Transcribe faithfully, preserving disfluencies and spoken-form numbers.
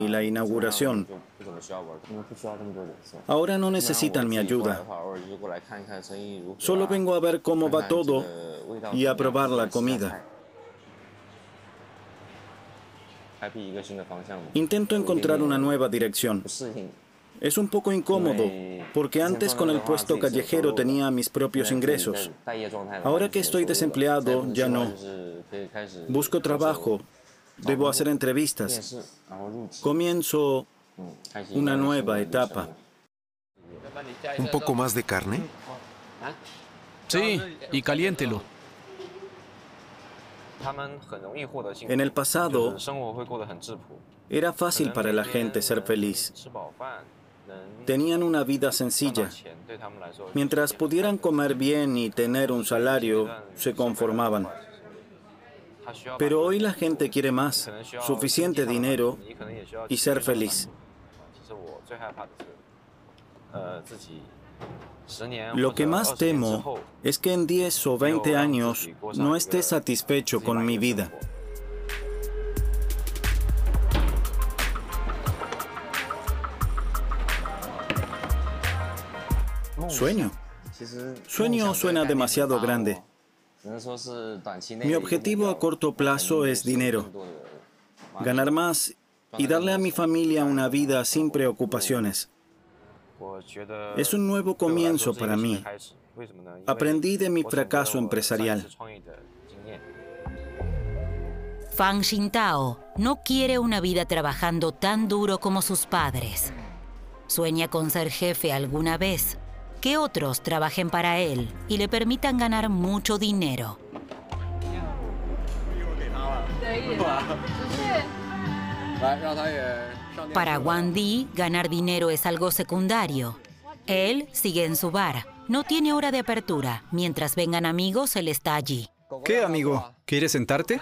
y la inauguración. Ahora no necesitan mi ayuda. Solo vengo a ver cómo va todo y a probar la comida. Intento encontrar una nueva dirección. Es un poco incómodo, porque antes con el puesto callejero tenía mis propios ingresos. Ahora que estoy desempleado, ya no. Busco trabajo, debo hacer entrevistas. Comienzo una nueva etapa. ¿Un poco más de carne? Sí, y caliéntelo. En el pasado, era fácil para la gente ser feliz. Tenían una vida sencilla. Mientras pudieran comer bien y tener un salario, se conformaban. Pero hoy la gente quiere más, suficiente dinero y ser feliz. Lo que más temo es que en diez o veinte años no esté satisfecho con mi vida. Sueño. Sueño suena demasiado grande. Mi objetivo a corto plazo es dinero. Ganar más y darle a mi familia una vida sin preocupaciones. Es un nuevo comienzo para mí. Aprendí de mi fracaso empresarial. Fan Xintao no quiere una vida trabajando tan duro como sus padres. Sueña con ser jefe alguna vez, que otros trabajen para él y le permitan ganar mucho dinero. Para Wang Di, ganar dinero es algo secundario. Él sigue en su bar. No tiene hora de apertura. Mientras vengan amigos, él está allí. ¿Qué, amigo? ¿Quieres sentarte?